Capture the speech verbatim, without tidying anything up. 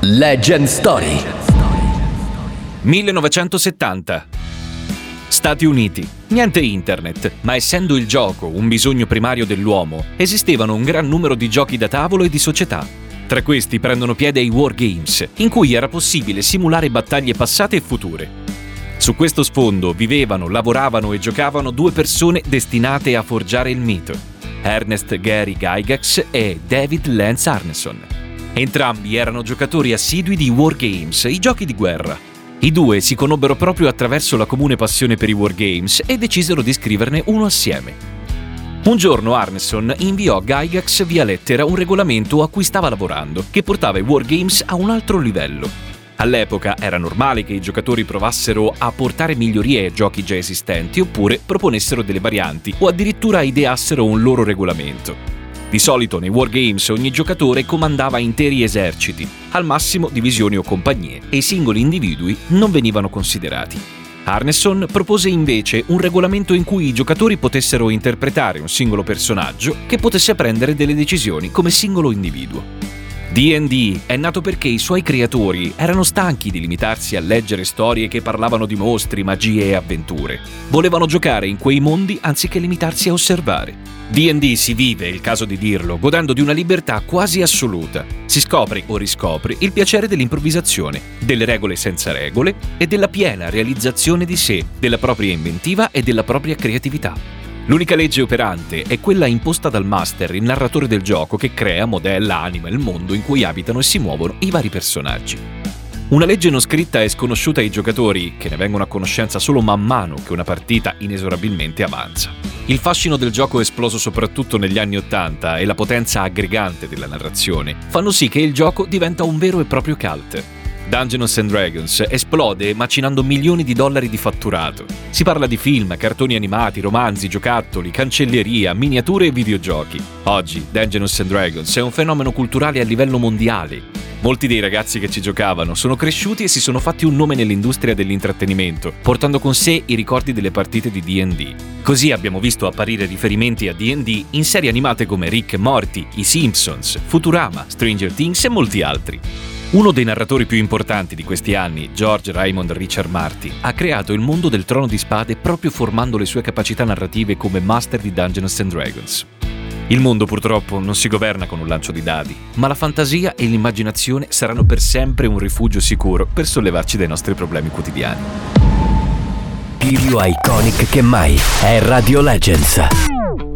Legend Story. millenovecentosettanta. Stati Uniti. Niente internet, ma essendo il gioco un bisogno primario dell'uomo, esistevano un gran numero di giochi da tavolo e di società. Tra questi prendono piede i wargames, in cui era possibile simulare battaglie passate e future. Su questo sfondo vivevano, lavoravano e giocavano due persone destinate a forgiare il mito: Ernest Gary Gygax e David Lance Arneson. Entrambi erano giocatori assidui di wargames, i giochi di guerra. I due si conobbero proprio attraverso la comune passione per i wargames e decisero di scriverne uno assieme. Un giorno Arneson inviò a Gygax via lettera un regolamento a cui stava lavorando, che portava i wargames a un altro livello. All'epoca era normale che i giocatori provassero a portare migliorie ai giochi già esistenti oppure proponessero delle varianti o addirittura ideassero un loro regolamento. Di solito nei wargames ogni giocatore comandava interi eserciti, al massimo divisioni o compagnie, e i singoli individui non venivano considerati. Arneson propose invece un regolamento in cui i giocatori potessero interpretare un singolo personaggio che potesse prendere delle decisioni come singolo individuo. D and D è nato perché i suoi creatori erano stanchi di limitarsi a leggere storie che parlavano di mostri, magie e avventure. Volevano giocare in quei mondi anziché limitarsi a osservare. D and D si vive, è il caso di dirlo, godendo di una libertà quasi assoluta. Si scopre o riscopre il piacere dell'improvvisazione, delle regole senza regole e della piena realizzazione di sé, della propria inventiva e della propria creatività. L'unica legge operante è quella imposta dal master, il narratore del gioco, che crea, modella, anima il mondo in cui abitano e si muovono i vari personaggi. Una legge non scritta e sconosciuta ai giocatori, che ne vengono a conoscenza solo man mano che una partita inesorabilmente avanza. Il fascino del gioco esploso soprattutto negli anni Ottanta e la potenza aggregante della narrazione fanno sì che il gioco diventa un vero e proprio cult. Dungeons and Dragons esplode macinando milioni di dollari di fatturato. Si parla di film, cartoni animati, romanzi, giocattoli, cancelleria, miniature e videogiochi. Oggi Dungeons and Dragons è un fenomeno culturale a livello mondiale. Molti dei ragazzi che ci giocavano sono cresciuti e si sono fatti un nome nell'industria dell'intrattenimento, portando con sé i ricordi delle partite di D and D. Così abbiamo visto apparire riferimenti a D and D in serie animate come Rick e Morty, I Simpsons, Futurama, Stranger Things e molti altri. Uno dei narratori più importanti di questi anni, George Raymond Richard Martin, ha creato il mondo del Trono di Spade proprio formando le sue capacità narrative come master di Dungeons and Dragons. Il mondo purtroppo non si governa con un lancio di dadi, ma la fantasia e l'immaginazione saranno per sempre un rifugio sicuro per sollevarci dai nostri problemi quotidiani. Più iconic che mai è Radio Legends.